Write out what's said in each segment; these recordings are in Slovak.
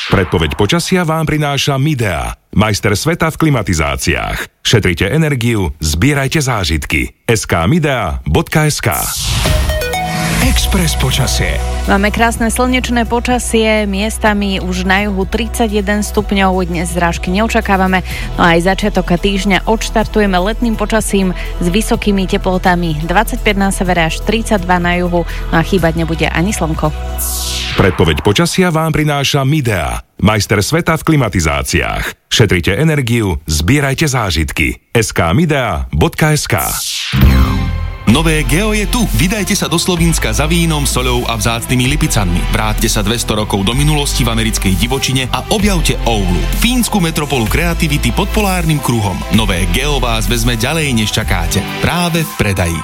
Predpoveď počasia vám prináša Midea, majster sveta v klimatizáciách. Šetrite energiu, zbierajte zážitky. skmidea.sk. Express počasie. Máme krásne slnečné počasie, miestami už na juhu 31 stupňov, dnes zrážky neočakávame, no aj začiatok týždňa odštartujeme letným počasím s vysokými teplotami 25 na severe až 32 na juhu, no a chýbať nebude ani slnko. Predpoveď počasia vám prináša Midea, majster sveta v klimatizáciách. Šetrite energiu, zbierajte zážitky. skmidea.sk. Nové Geo je tu. Vydajte sa do Slovinska za vínom, soľou a vzácnymi lipicanmi. Vráťte sa 200 rokov do minulosti v americkej divočine a objavte Oulu, fínsku metropolu kreativity pod polárnym kruhom. Nové Geo vás vezme ďalej, než čakáte. Práve v predaji.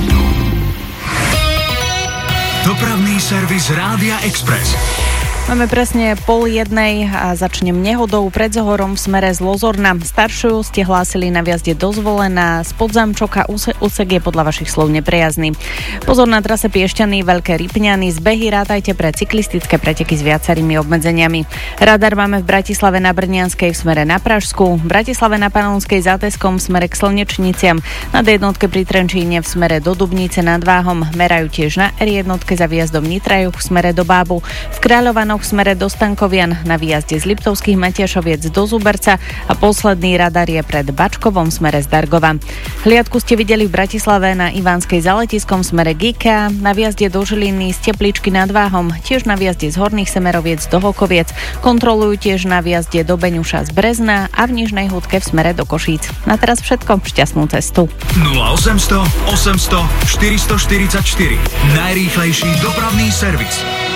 Dopravný servis Rádia Express. Máme presne 12:30 a začnem nehodou pred Zohorom v smere z Lozorna. Staršiu ste hlásili na vjazde do Zvolena, z Podzamčoka úsek je podľa vašich slov neprejazný. Pozor na trase Piešťany, Veľké Rypňany, zbehy rátajte pre cyklistické preteky s viacerými obmedzeniami. Radar máme v Bratislave na Brnianskej v smere na Pražsku, v Bratislave na Panonskej za Teskom v smere k Slnečniciam, na D1 pri Trenčíne v smere do Dubnice nad Váhom, merajú tiež na R1 za výjazdom Nitrajuch v smere do Bábu, v Kráľovanoch v smere do Stankovian, na výjazde z Liptovských Matiašoviec do Zuberca a posledný radar je pred Bačkovom v smere z Dargova. Hliadku ste videli v Bratislave na Ivánskej za letiskom v smere k IKEA, na výjazde do Žiliny z Teplíčky nad Váhom, tiež na výjazde z Horných Semeroviec do Holkoviec, kontrolujú tiež na výjazde do Beňuša z Brezna a v Nižnej Hudke v smere do Košíc. Na teraz všetko, šťastnú cestu. 0800 800 444, najrýchlejší dopravný servis.